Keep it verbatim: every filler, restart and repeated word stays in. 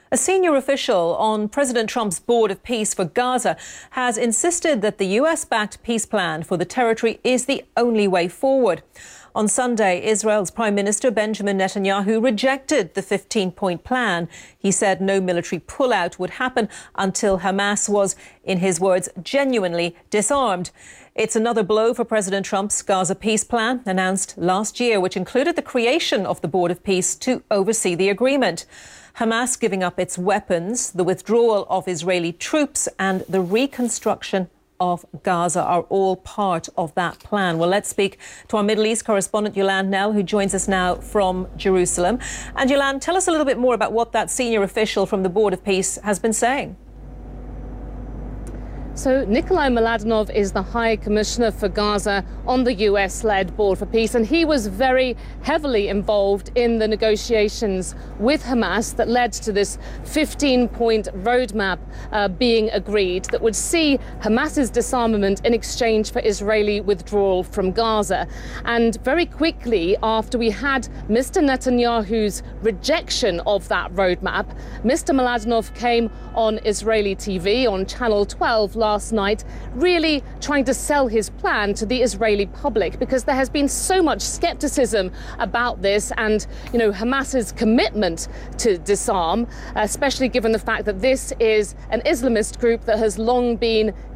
A senior official on President Trump's board of peace for Gaza has insisted that the U S-backed peace plan for the territory is the only way forward. On Sunday, Israel's Prime Minister Benjamin Netanyahu rejected the fifteen-point plan. He said no military pullout would happen until Hamas was, in his words, genuinely disarmed. It's another blow for President Trump's Gaza peace plan, announced last year, which included the creation of the Board of Peace to oversee the agreement. Hamas giving up its weapons, the withdrawal of Israeli troops and the reconstruction of Gaza are all part of that plan. Well, let's speak to our Middle East correspondent, Yolande Knell, who joins us now from Jerusalem. And Yolande, tell us a little bit more about what that senior official from the Board of Peace has been saying. So Nikolai Mladenov is the High Commissioner for Gaza on the U S-led Board for Peace, and he was very heavily involved in the negotiations with Hamas that led to this fifteen-point roadmap uh, being agreed that would see Hamas's disarmament in exchange for Israeli withdrawal from Gaza. And very quickly after we had Mister Netanyahu's rejection of that roadmap, Mister Mladenov came on Israeli T V, on Channel twelve last night, really trying to sell his plan to the Israeli public, because there has been so much skepticism about this and, you know, Hamas's commitment to disarm, especially given the fact that this is an Islamist group that has long been